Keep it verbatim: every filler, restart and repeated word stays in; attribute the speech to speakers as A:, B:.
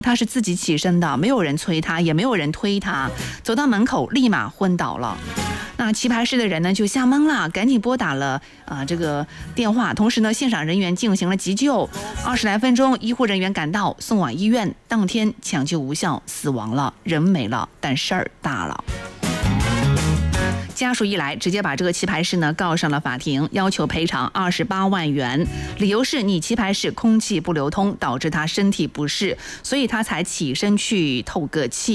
A: 他是自己起身的，没有人催他，也没有人推他，走到门口立马昏倒了。那棋牌室的人呢就吓懵了，赶紧拨打了啊、呃、这个电话，同时呢现场人员进行了急救，二十来分钟，医护人员赶到，送往医院，当天抢救无效，死亡了，人没了，但事儿大了。家属一来，直接把这个棋牌室呢告上了法庭，要求赔偿二十八万元，理由是你棋牌室空气不流通，导致他身体不适，所以他才起身去透个气。